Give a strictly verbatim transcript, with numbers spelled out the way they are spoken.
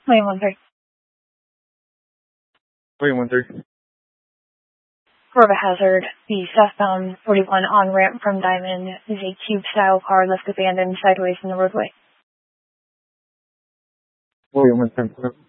William one three. William one three. Rover hazard. The southbound forty-one on-ramp from Diamond is a cube-style car left abandoned sideways in the roadway. William one ten.